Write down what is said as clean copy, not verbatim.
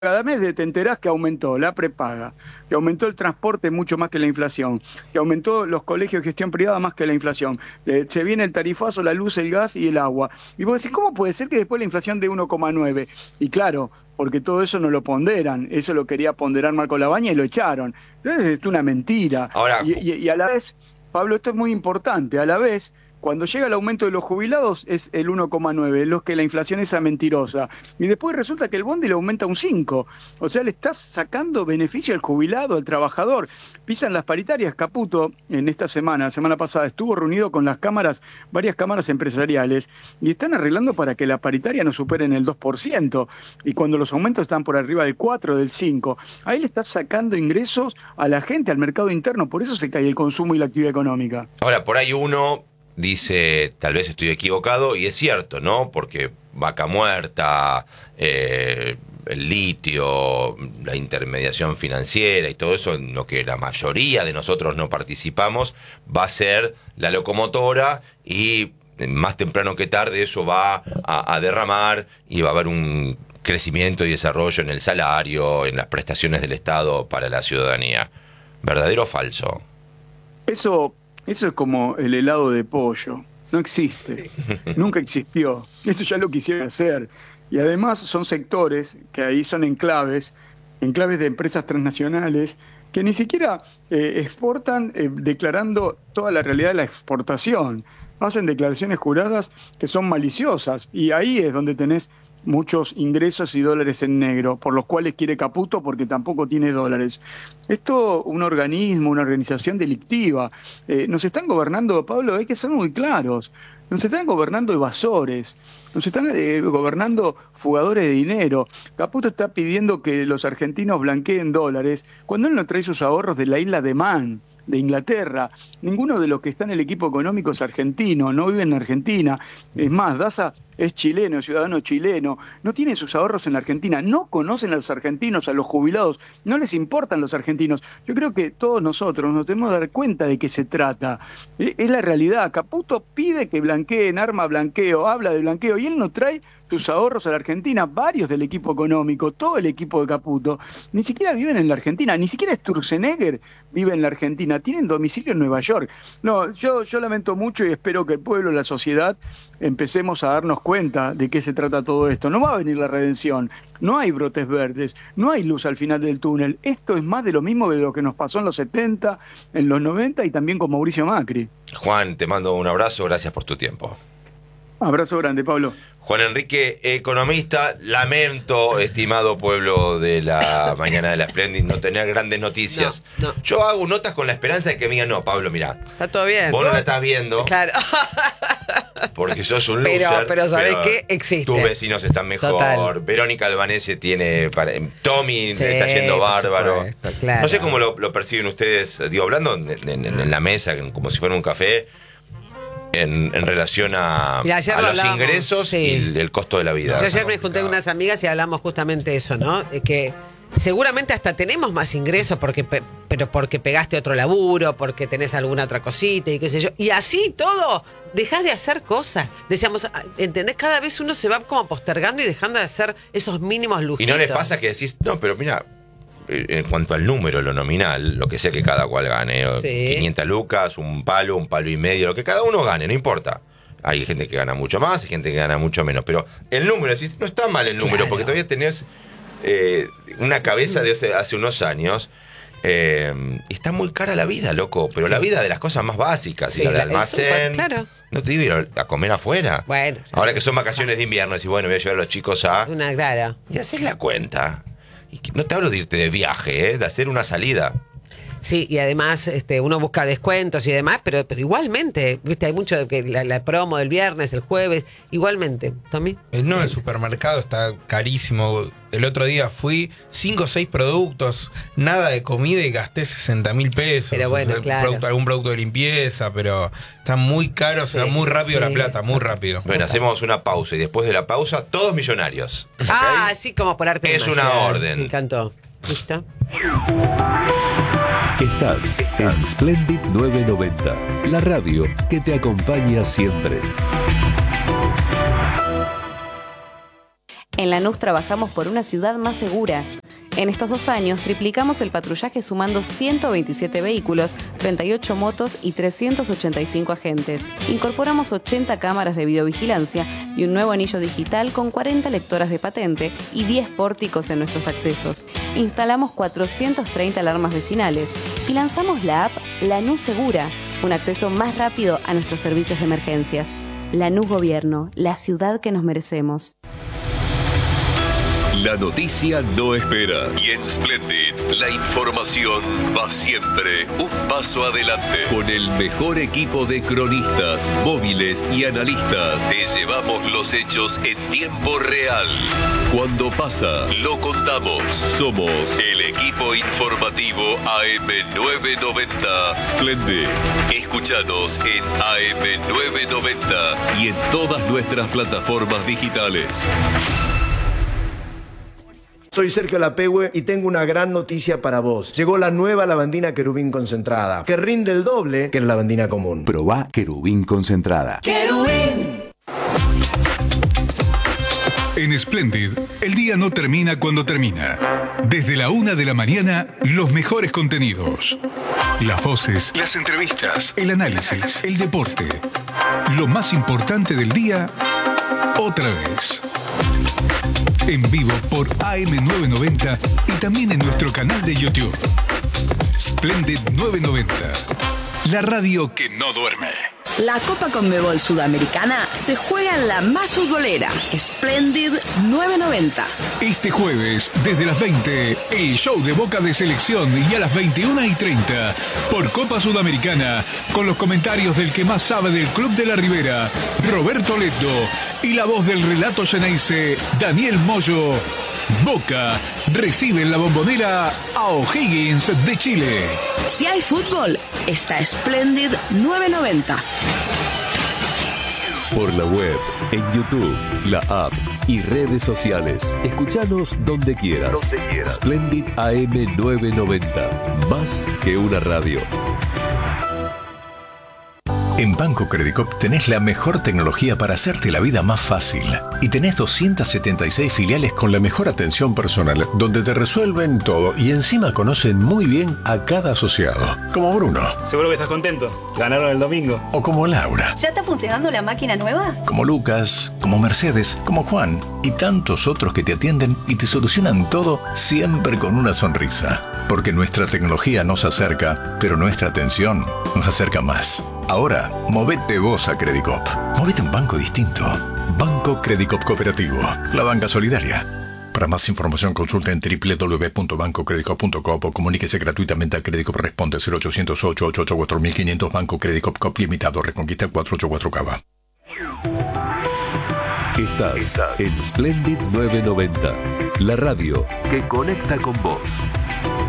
cada mes te enterás que aumentó la prepaga, que aumentó el transporte mucho más que la inflación, que aumentó los colegios de gestión privada más que la inflación, se viene el tarifazo, la luz, el gas y el agua. Y vos decís, ¿cómo puede ser que después la inflación de 1,9? Y claro, porque todo eso no lo ponderan, eso lo quería ponderar Marco Labaña y lo echaron. Entonces es una mentira. Ahora, Y a la vez, Pablo, esto es muy importante, a la vez, cuando llega el aumento de los jubilados es el 1,9, los que la inflación esa mentirosa. Y después resulta que el bondi le aumenta un 5. O sea, le estás sacando beneficio al jubilado, al trabajador. Pisan las paritarias. Caputo, en esta semana, la semana pasada, estuvo reunido con las cámaras, varias cámaras empresariales, y están arreglando para que la paritaria no superen el 2%. Y cuando los aumentos están por arriba del 4, del 5, ahí le estás sacando ingresos a la gente, al mercado interno. Por eso se cae el consumo y la actividad económica. ahora, por ahí uno dice, tal vez estoy equivocado, y es cierto, ¿no? Porque vaca muerta, el litio, la intermediación financiera y todo eso, en lo que la mayoría de nosotros no participamos, va a ser la locomotora, y más temprano que tarde eso va a derramar y va a haber un crecimiento y desarrollo en el salario, en las prestaciones del Estado para la ciudadanía. ¿Verdadero o falso? Eso es como el helado de pollo. No existe. Nunca existió. Eso ya lo quisieron hacer. Y además son sectores que ahí son enclaves de empresas transnacionales que ni siquiera exportan declarando toda la realidad de la exportación. Hacen declaraciones juradas que son maliciosas. Y ahí es donde tenés muchos ingresos y dólares en negro, por los cuales quiere Caputo porque tampoco tiene dólares. Esto, un organismo, una organización delictiva. Nos están gobernando, Pablo, hay que ser muy claros, nos están gobernando evasores, nos están gobernando fugadores de dinero. Caputo está pidiendo que los argentinos blanqueen dólares cuando él no trae sus ahorros de la isla de Man, de Inglaterra. Ninguno de los que está en el equipo económico es argentino, no vive en Argentina. Es más, Daza es chileno, ciudadano chileno, no tiene sus ahorros en la Argentina, no conocen a los argentinos, a los jubilados, no les importan los argentinos. Yo creo que todos nosotros nos tenemos que dar cuenta de qué se trata. Es la realidad. Caputo pide que blanqueen, arma blanqueo, habla de blanqueo, y él no trae sus ahorros a la Argentina. Varios del equipo económico, todo el equipo de Caputo, ni siquiera viven en la Argentina, ni siquiera Sturzenegger vive en la Argentina, tienen domicilio en Nueva York. No, yo lamento mucho y espero que el pueblo, la sociedad, empecemos a darnos cuenta de qué se trata todo esto. No va a venir la redención, no hay brotes verdes, no hay luz al final del túnel. Esto es más de lo mismo de lo que nos pasó en los 70, en los 90 y también con Mauricio Macri. Juan, te mando un abrazo, gracias por tu tiempo. Abrazo grande, Pablo. Juan Enrique, economista. Lamento, estimado pueblo de la mañana de la Splendid, no tener grandes noticias. No. Yo hago notas con la esperanza de que me digan, no, Pablo, mirá, Está todo bien. vos no la estás viendo Claro. porque sos un loser. Pero ¿sabés qué? Existe. Tus vecinos están mejor. Total. Verónica Albanese tiene... Tommy Sí, está yendo por bárbaro. supuesto, claro. No sé cómo lo perciben ustedes, digo, hablando en la mesa, como si fuera un café, en relación a Mirá, ayer los hablábamos, ingresos sí. y el costo de la vida. Yo ayer me junté con unas amigas y hablamos justamente de eso, ¿no? Que seguramente hasta tenemos más ingresos pero porque pegaste otro laburo, porque tenés alguna otra cosita y qué sé yo. Y así todo, dejás de hacer cosas. Decíamos, ¿entendés? Cada vez uno se va como postergando y dejando de hacer esos mínimos lujitos. ¿Y no les pasa que decís, no, pero mira, en cuanto al número, lo nominal, lo que sea que cada cual gane, Sí. 500 lucas, un palo y medio, lo que cada uno gane, no importa. Hay gente que gana mucho más, hay gente que gana mucho menos, pero el número, decís, no está mal el número, Claro. porque todavía tenés una cabeza de hace unos años. Está muy cara la vida, loco, pero Sí. la vida de las cosas más básicas, Sí, y la de el almacén. súper, claro. No te digo ir a comer afuera. Bueno. Ahora que son vacaciones de invierno, decís, bueno, voy a llevar a los chicos a... Una clara. Y haces la cuenta. Y no te hablo de irte de viaje, de hacer una salida. Sí, y además uno busca descuentos y demás, pero igualmente, viste, hay mucho que la promo del viernes, el jueves, igualmente, Tommy. No, el supermercado está carísimo. El otro día fui, 5 o 6 productos, nada de comida y gasté 60.000 pesos. Pero bueno, claro. Algún producto de limpieza, pero está muy caro, se va muy rápido sí. la plata, muy rápido. Bueno, hacemos una pausa y después de la pausa, todos millonarios. ¿Ok? Ah, así como por arte de Es magia. una orden. Me encantó. ¿Listo? Estás en Splendid 990, la radio que te acompaña siempre. En Lanús trabajamos por una ciudad más segura. En estos 2 años triplicamos el patrullaje sumando 127 vehículos, 38 motos y 385 agentes. Incorporamos 80 cámaras de videovigilancia y un nuevo anillo digital con 40 lectoras de patente y 10 pórticos en nuestros accesos. Instalamos 430 alarmas vecinales y lanzamos la app Lanús Segura, un acceso más rápido a nuestros servicios de emergencias. Lanús Gobierno, la ciudad que nos merecemos. La noticia no espera y en Splendid la información va siempre un paso adelante. Con el mejor equipo de cronistas, móviles y analistas te llevamos los hechos en tiempo real. Cuando pasa, lo contamos. Somos el equipo informativo AM990 Splendid. Escúchanos en AM990 y en todas nuestras plataformas digitales. Soy Sergio Lapehue y tengo una gran noticia para vos. Llegó la nueva lavandina Querubín concentrada, que rinde el doble que la lavandina común. Probá Querubín concentrada. ¡Querubín! En Splendid, el día no termina cuando termina. Desde la 1 de la mañana, los mejores contenidos. Las voces, las entrevistas, el análisis, el deporte. Lo más importante del día, otra vez. En vivo por AM990 y también en nuestro canal de YouTube. Splendid 990, la radio que no duerme. La Copa Conmebol Sudamericana se juega en la más futbolera, Splendid 990. Este jueves, desde las 20, el show de Boca de Selección y a las 21:30 por Copa Sudamericana, con los comentarios del que más sabe del Club de la Ribera, Roberto Leto, y la voz del relato Xeneize, Daniel Moyo. Boca recibe en la Bombonera a O'Higgins de Chile. Si hay fútbol, está Splendid 990. Por la web, en YouTube, la app y redes sociales. Escuchanos donde quieras. Splendid AM990. Más que una radio. En Banco Credicop tenés la mejor tecnología para hacerte la vida más fácil. Y tenés 276 filiales con la mejor atención personal, donde te resuelven todo y encima conocen muy bien a cada asociado. Como Bruno. Seguro que estás contento. Ganaron el domingo. O como Laura. ¿Ya está funcionando la máquina nueva? Como Lucas, como Mercedes, como Juan y tantos otros que te atienden y te solucionan todo siempre con una sonrisa. Porque nuestra tecnología nos acerca, pero nuestra atención nos acerca más. Ahora, movete vos a Credicop. Movete a un banco distinto. Banco Credicop Cooperativo. La banca solidaria. Para más información consulta en www.bancocredicop.com o comuníquese gratuitamente a Credicop. Responde 0800-888-4500. Banco Credicop Cop Limitado. Reconquista 484 Cava. Estás en Splendid 990. La radio que conecta con vos.